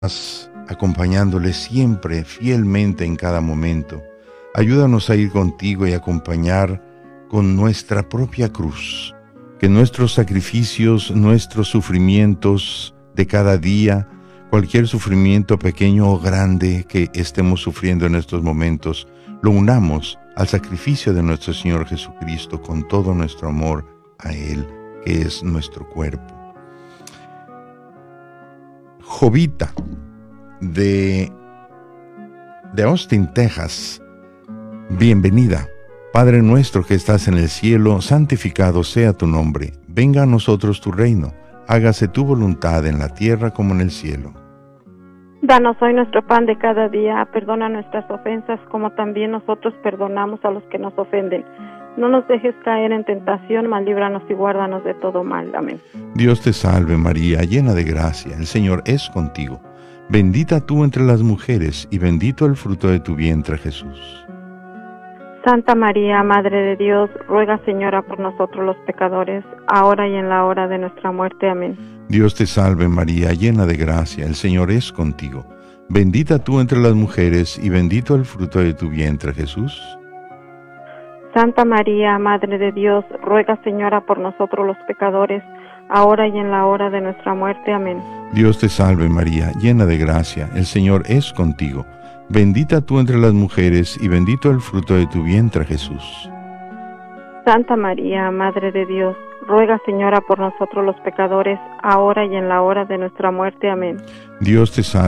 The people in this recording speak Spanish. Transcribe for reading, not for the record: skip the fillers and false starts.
acompañándole siempre, fielmente en cada momento. Ayúdanos a ir contigo y acompañar con nuestra propia cruz. Que nuestros sacrificios, nuestros sufrimientos de cada día, cualquier sufrimiento pequeño o grande que estemos sufriendo en estos momentos, lo unamos al sacrificio de nuestro Señor Jesucristo con todo nuestro amor a Él, que es nuestro cuerpo. Jovita, de Austin, Texas. Bienvenida. Padre nuestro que estás en el cielo, santificado sea tu nombre. Venga a nosotros tu reino. Hágase tu voluntad en la tierra como en el cielo. Danos hoy nuestro pan de cada día. Perdona nuestras ofensas como también nosotros perdonamos a los que nos ofenden. No nos dejes caer en tentación, mas líbranos y guárdanos de todo mal. Amén. Dios te salve María, llena de gracia. El Señor es contigo. Bendita tú entre las mujeres y bendito el fruto de tu vientre, Jesús. Santa María, Madre de Dios, ruega, Señora, por nosotros los pecadores, ahora y en la hora de nuestra muerte. Amén. Dios te salve María, llena de gracia. El Señor es contigo. Bendita tú entre las mujeres y bendito el fruto de tu vientre, Jesús. Santa María, Madre de Dios, ruega, Señora, por nosotros los pecadores, ahora y en la hora de nuestra muerte. Amén. Dios te salve María, llena de gracia, el Señor es contigo. Bendita tú entre las mujeres y bendito el fruto de tu vientre, Jesús. Santa María, Madre de Dios, ruega, Señora, por nosotros los pecadores, ahora y en la hora de nuestra muerte. Amén. Dios te salve.